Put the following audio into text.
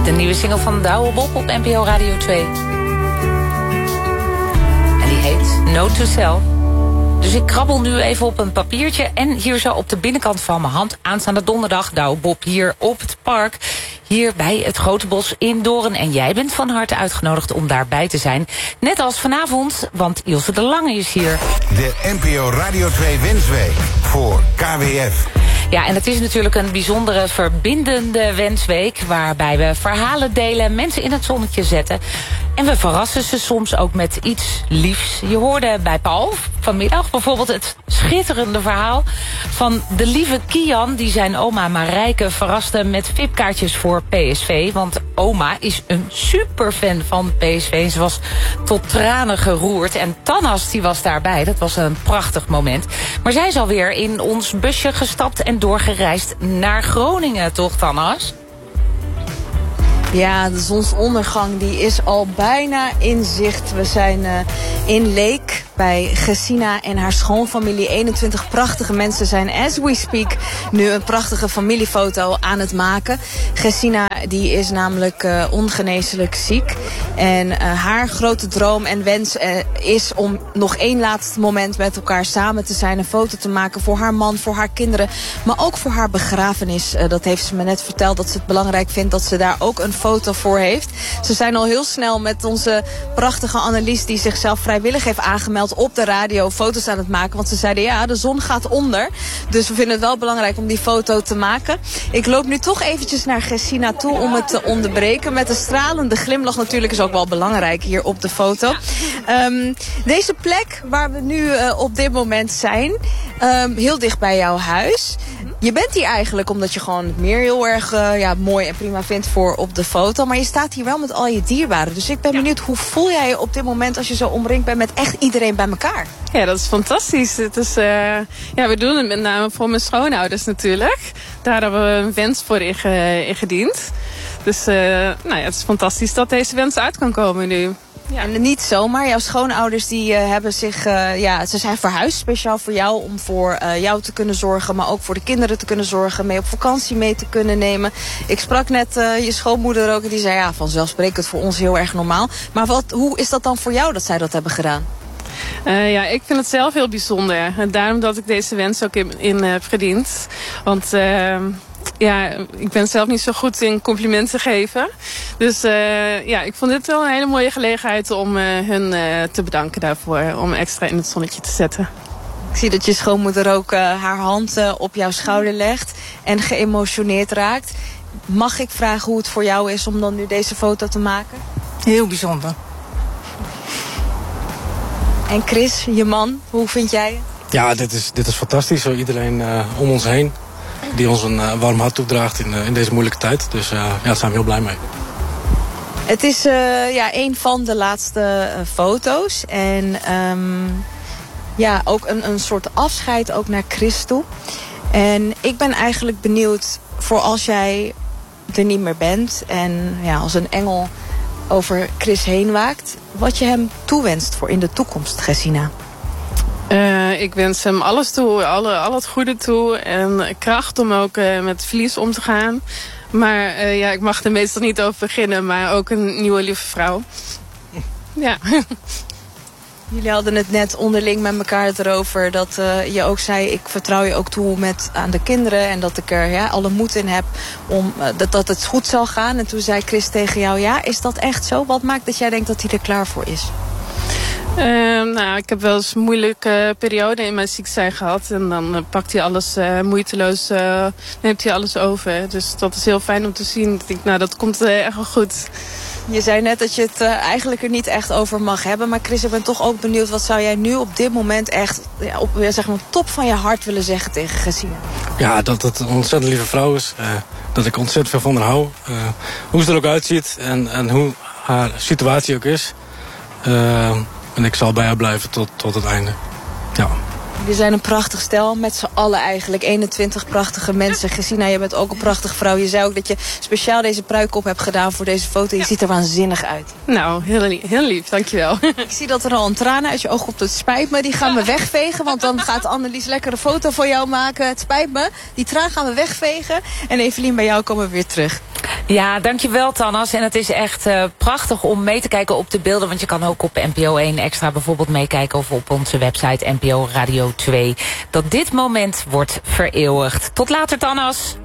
De nieuwe single van Douwe Bob op NPO Radio 2. En die heet Note to Self. Dus ik krabbel nu even op een papiertje. En hier zo op de binnenkant van mijn hand, aanstaande donderdag, Douwe Bob hier op het park. Hier bij het Grote Bos in Doorn. En jij bent van harte uitgenodigd om daarbij te zijn. Net als vanavond, want Ilse de Lange is hier. De NPO Radio 2 Wensweek voor KWF. Ja, en het is natuurlijk een bijzondere verbindende wensweek, waarbij we verhalen delen, mensen in het zonnetje zetten. En we verrassen ze soms ook met iets liefs. Je hoorde bij Paul vanmiddag bijvoorbeeld het schitterende verhaal van de lieve Kian, die zijn oma Marijke verraste met VIP-kaartjes voor PSV. Want oma is een superfan van PSV en ze was tot tranen geroerd. En Tannas die was daarbij, dat was een prachtig moment. Maar zij is alweer in ons busje gestapt en doorgereisd naar Groningen, toch Tannas? Ja, de zonsondergang die is al bijna in zicht. We zijn in Leek bij Gesina en haar schoonfamilie. 21 prachtige mensen zijn as we speak nu een prachtige familiefoto aan het maken. Gesina die is namelijk ongeneeslijk ziek. En haar grote droom en wens is om nog één laatste moment met elkaar samen te zijn. Een foto te maken voor haar man, voor haar kinderen. Maar ook voor haar begrafenis. Dat heeft ze me net verteld, dat ze het belangrijk vindt dat ze daar ook een foto voor heeft. Ze zijn al heel snel met onze prachtige Annelies, die zichzelf vrijwillig heeft aangemeld op de radio, foto's aan het maken. Want ze zeiden ja, de zon gaat onder. Dus we vinden het wel belangrijk om die foto te maken. Ik loop nu toch eventjes naar Gesina toe om het te onderbreken. Met een stralende glimlach natuurlijk, is ook wel belangrijk hier op de foto. Deze plek waar we nu op dit moment zijn, heel dicht bij jouw huis. Je bent hier eigenlijk omdat je gewoon het meer heel erg mooi en prima vindt voor op de foto. Maar je staat hier wel met al je dierbaren. Dus ik ben benieuwd, hoe voel jij je op dit moment als je zo omringd bent met echt iedereen bij elkaar? Ja, dat is fantastisch. Het is, we doen het met name voor mijn schoonouders natuurlijk. Daar hebben we een wens voor ingediend. Dus het is fantastisch dat deze wens uit kan komen nu. Ja. En niet zomaar. Jouw schoonouders die hebben zich, ze zijn verhuisd speciaal voor jou om voor jou te kunnen zorgen, maar ook voor de kinderen te kunnen zorgen, mee op vakantie mee te kunnen nemen. Ik sprak net je schoonmoeder ook en die zei ja, vanzelfsprekend voor ons heel erg normaal. Maar hoe is dat dan voor jou dat zij dat hebben gedaan? Ik vind het zelf heel bijzonder. En daarom dat ik deze wens ook in heb gediend. Want ik ben zelf niet zo goed in complimenten geven. Dus ik vond dit wel een hele mooie gelegenheid om hun te bedanken daarvoor. Om extra in het zonnetje te zetten. Ik zie dat je schoonmoeder ook haar hand op jouw schouder legt en geëmotioneerd raakt. Mag ik vragen hoe het voor jou is om dan nu deze foto te maken? Heel bijzonder. En Chris, je man, hoe vind jij het? Ja, dit is fantastisch. Zo iedereen om ons heen die ons een warm hart toedraagt in deze moeilijke tijd. Dus daar zijn we heel blij mee. Het is een van de laatste foto's. En ook een soort afscheid ook naar Chris toe. En ik ben eigenlijk benieuwd voor als jij er niet meer bent en als een engel over Chris heen waakt, wat je hem toewenst voor in de toekomst, Gesina. Ik wens hem alles toe, al het goede toe en kracht om ook met verlies om te gaan. Maar ik mag er meestal niet over beginnen, maar ook een nieuwe lieve vrouw. Ja. Jullie hadden het net onderling met elkaar erover dat je ook zei, ik vertrouw je ook toe aan de kinderen en dat ik er alle moed in heb om dat het goed zal gaan. En toen zei Chris tegen jou, ja, is dat echt zo? Wat maakt dat jij denkt dat hij er klaar voor is? Ik heb wel eens een moeilijke periode in mijn ziek zijn gehad. En dan pakt hij alles moeiteloos, neemt hij alles over. Dus dat is heel fijn om te zien. Ik denk, dat komt echt wel goed. Je zei net dat je het eigenlijk er niet echt over mag hebben. Maar Chris, ik ben toch ook benieuwd, wat zou jij nu op dit moment echt op top van je hart willen zeggen tegen Gesina? Ja, dat het een ontzettend lieve vrouw is. Dat ik ontzettend veel van haar hou. Hoe ze er ook uitziet en hoe haar situatie ook is. En ik zal bij haar blijven tot het einde. Ja. Jullie zijn een prachtig stel, met z'n allen eigenlijk. 21 prachtige mensen. Gesina, je bent ook een prachtige vrouw. Je zei ook dat je speciaal deze pruik op hebt gedaan voor deze foto. Je ziet er waanzinnig uit. Nou, heel lief, dankjewel. Ik zie dat er al een traan uit je oog komt. Het spijt me, die gaan we wegvegen. Want dan gaat Annelies lekker een foto voor jou maken. Het spijt me, die traan gaan we wegvegen. En Evelien, bij jou komen we weer terug. Ja, dankjewel Tannas. En het is echt prachtig om mee te kijken op de beelden. Want je kan ook op NPO 1 Extra bijvoorbeeld meekijken. Of op onze website NPO Radio 2. Dat dit moment wordt vereeuwigd. Tot later Tannas.